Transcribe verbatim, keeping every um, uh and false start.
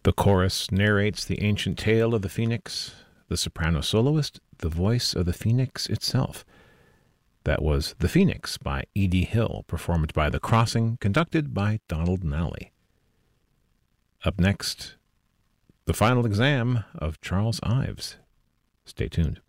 The chorus narrates the ancient tale of the phoenix, the soprano soloist, the voice of the phoenix itself. That was The Phoenix by Edie Hill, performed by The Crossing, conducted by Donald Nally. Up next, The Final Exam of Charles Ives. Stay tuned.